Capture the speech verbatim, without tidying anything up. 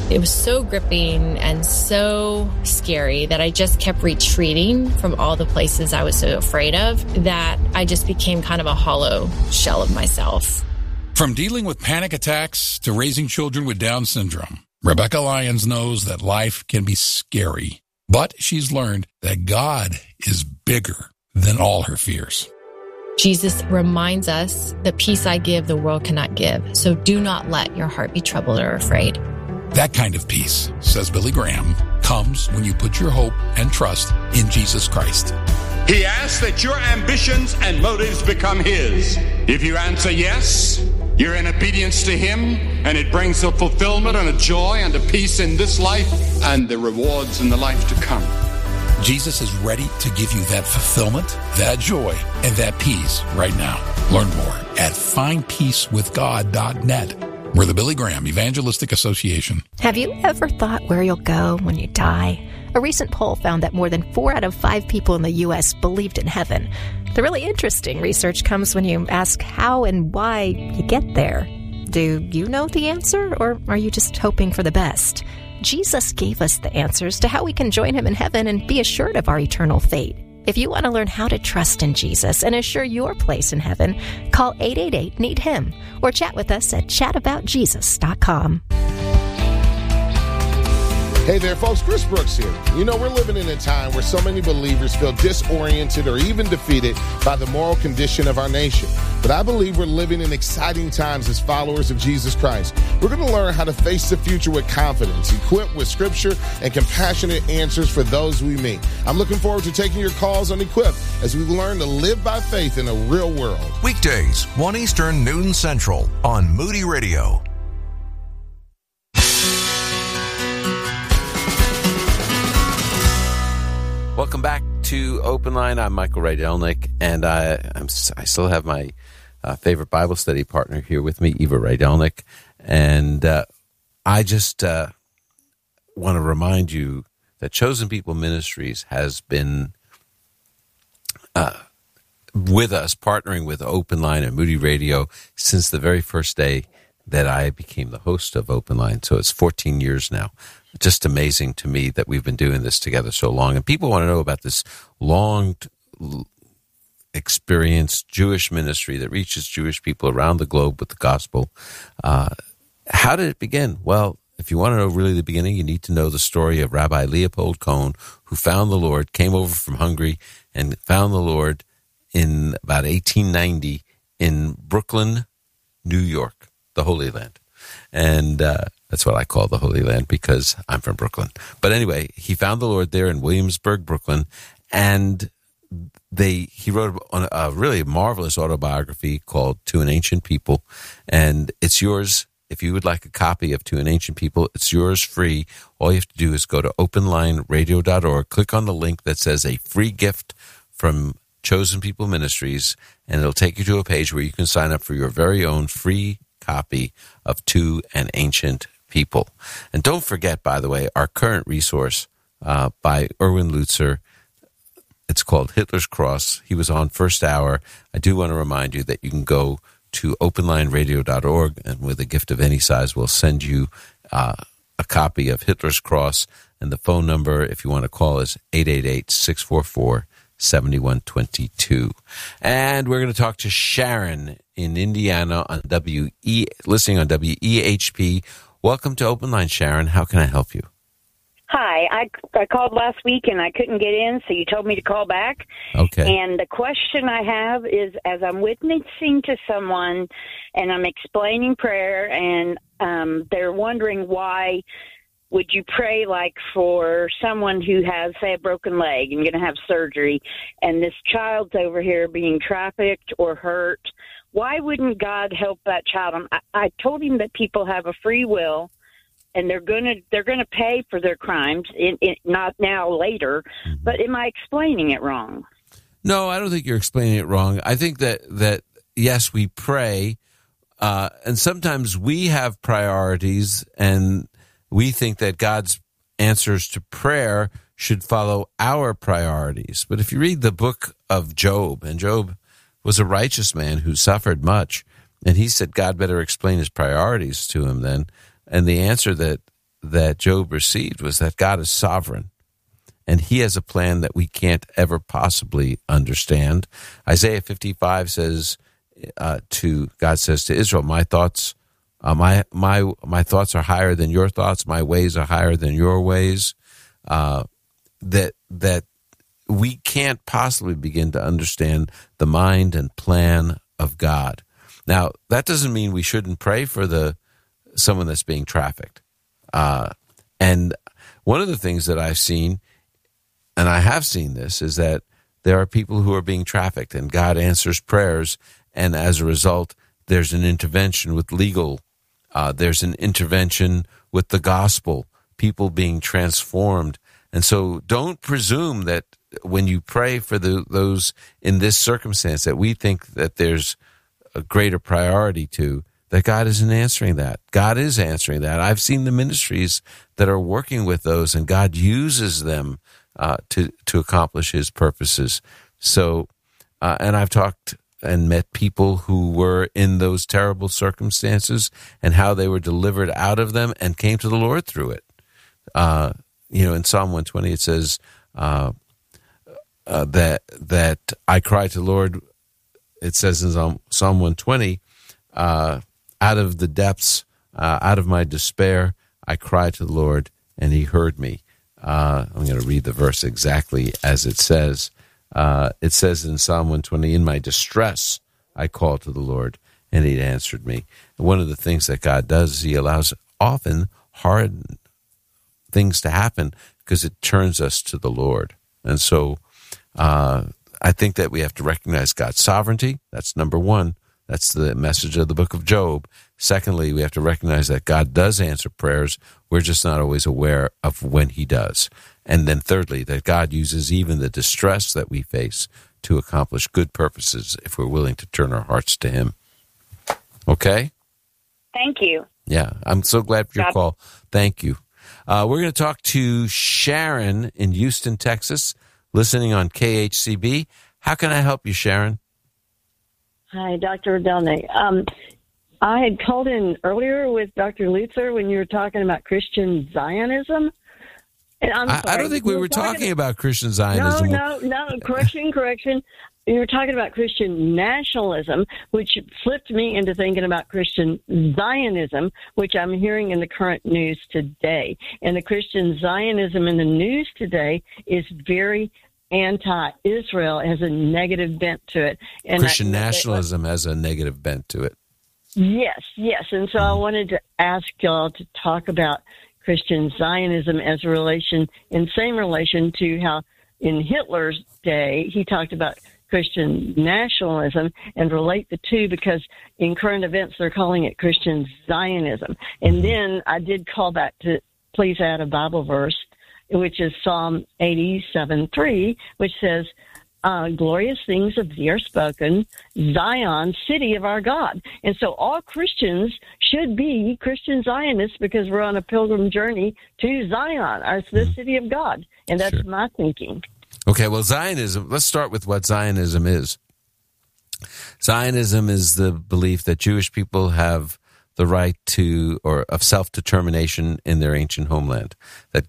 It was so gripping and so scary that I just kept retreating from all the places I was so afraid of that I just became kind of a hollow shell of myself. From dealing with panic attacks to raising children with Down syndrome, Rebecca Lyons knows that life can be scary, but she's learned that God is bigger than all her fears. Jesus reminds us, the peace I give, the world cannot give. So do not let your heart be troubled or afraid. That kind of peace, says Billy Graham, comes when you put your hope and trust in Jesus Christ. He asks that your ambitions and motives become his. If you answer yes, you're in obedience to him, and it brings a fulfillment and a joy and a peace in this life and the rewards in the life to come. Jesus is ready to give you that fulfillment, that joy, and that peace right now. Learn more at find peace with god dot net. We're the Billy Graham Evangelistic Association. Have you ever thought where you'll go when you die? A recent poll found that more than four out of five people in the U S believed in heaven. The really interesting research comes when you ask how and why you get there. Do you know the answer, or are you just hoping for the best? Jesus gave us the answers to how we can join him in heaven and be assured of our eternal fate. If you want to learn how to trust in Jesus and assure your place in heaven, call eight eight eight, need him or chat with us at chat about jesus dot com. Hey there, folks. Chris Brooks here. You know, we're living in a time where so many believers feel disoriented or even defeated by the moral condition of our nation. But I believe we're living in exciting times as followers of Jesus Christ. We're going to learn how to face the future with confidence, equipped with scripture and compassionate answers for those we meet. I'm looking forward to taking your calls on Equip as we learn to live by faith in a real world. Weekdays, one Eastern, noon Central on Moody Radio. Welcome back to Open Line. I'm Michael Rydelnik, and I, I'm, I still have my uh, favorite Bible study partner here with me, Eva Rydelnik. And uh, I just uh, want to remind you that Chosen People Ministries has been uh, with us, partnering with Open Line and Moody Radio since the very first day that I became the host of Open Line. So it's fourteen years now. Just amazing to me that we've been doing this together so long. And people want to know about this long experienced Jewish ministry that reaches Jewish people around the globe with the gospel. Uh, how did it begin? Well, if you want to know really the beginning, you need to know the story of Rabbi Leopold Cohen, who found the Lord, came over from Hungary, and found the Lord in about eighteen ninety in Brooklyn, New York, the Holy Land. And uh, that's what I call the Holy Land because I'm from Brooklyn. But anyway, he found the Lord there in Williamsburg, Brooklyn, and they he wrote a, a really marvelous autobiography called To an Ancient People, and it's yours. If you would like a copy of To an Ancient People, it's yours free. All you have to do is go to open line radio dot org, click on the link that says a free gift from Chosen People Ministries, and it'll take you to a page where you can sign up for your very own free copy of To an Ancient People. And don't forget, by the way, our current resource uh, by Erwin Lutzer. It's called Hitler's Cross. He was on First Hour. I do want to remind you that you can go to open line radio dot org, and with a gift of any size, we'll send you uh, a copy of Hitler's Cross. And the phone number, if you want to call, is eight eight eight, six four four, seven one two two. And we're going to talk to Sharon in Indiana on W E, listening on W E H P. Welcome to Open Line, Sharon. How can I help you? Hi, I, I called last week and I couldn't get in, so you told me to call back. Okay. And the question I have is, as I'm witnessing to someone and I'm explaining prayer, and um, they're wondering why would you pray like for someone who has, say, a broken leg and going to have surgery, and this child's over here being trafficked or hurt. Why wouldn't God help that child? I, I told him that people have a free will, and they're gonna they're gonna pay for their crimes. In, in, not now, later. Mm-hmm. But am I explaining it wrong? No, I don't think you're explaining it wrong. I think that that yes, we pray, uh, and sometimes we have priorities, and we think that God's answers to prayer should follow our priorities. But if you read the book of Job, and Job was a righteous man who suffered much, and he said God better explain his priorities to him then. And the answer that that Job received was that God is sovereign, and he has a plan that we can't ever possibly understand. Isaiah fifty-five says uh, to God says to Israel, "My thoughts, uh, my my my thoughts are higher than your thoughts. My ways are higher than your ways." Uh, that that we can't possibly begin to understand the mind and plan of God. Now, that doesn't mean we shouldn't pray for the someone that's being trafficked. Uh, and one of the things that I've seen, and I have seen this, is that there are people who are being trafficked, and God answers prayers, and as a result, there's an intervention with legal, uh, there's an intervention with the gospel, people being transformed. And so don't presume that when you pray for the, those in this circumstance that we think that there's a greater priority to, that God isn't answering that. God is answering that. I've seen the ministries that are working with those, and God uses them uh, to to accomplish his purposes. So, uh, and I've talked and met people who were in those terrible circumstances and how they were delivered out of them and came to the Lord through it. Uh, you know, in Psalm one twenty, it says uh, uh, that that I cry to the Lord. It says in Psalm, Psalm one twenty, uh, out of the depths, uh, out of my despair, I cried to the Lord, and he heard me. Uh, I'm going to read the verse exactly as it says. Uh, it says in Psalm one twenty, in my distress, I called to the Lord, and he answered me. And one of the things that God does is he allows often hard things to happen because it turns us to the Lord. And so uh, I think that we have to recognize God's sovereignty. That's number one. That's the message of the book of Job. Secondly, we have to recognize that God does answer prayers. We're just not always aware of when he does. And then thirdly, that God uses even the distress that we face to accomplish good purposes if we're willing to turn our hearts to him. Okay? Thank you. Yeah, I'm so glad for your God. call. Thank you. Uh, we're going to talk to Sharon in Houston, Texas, listening on K H C B. How can I help you, Sharon? Hi, Doctor Adelne. Um, I had called in earlier with Doctor Luther when you were talking about Christian Zionism. And I'm I, sorry, I don't think we were talking, talking about Christian Zionism. No, no, no. Correction, correction. You were talking about Christian nationalism, which flipped me into thinking about Christian Zionism, which I'm hearing in the current news today. And the Christian Zionism in the news today is very anti-Israel, has a negative bent to it. And Christian I, nationalism has a negative bent to it. Yes, yes. And so I wanted to ask y'all to talk about Christian Zionism as a relation, in same relation to how in Hitler's day he talked about Christian nationalism, and relate the two because in current events they're calling it Christian Zionism. And then I did call back to please add a Bible verse, which is Psalm eighty-seven three, which says, uh, glorious things of thee are spoken, Zion, city of our God. And so all Christians should be Christian Zionists because we're on a pilgrim journey to Zion, our the city of God. And that's sure. my thinking. Okay, well, Zionism, let's start with what Zionism is. Zionism is the belief that Jewish people have the right to, or of self-determination in their ancient homeland, that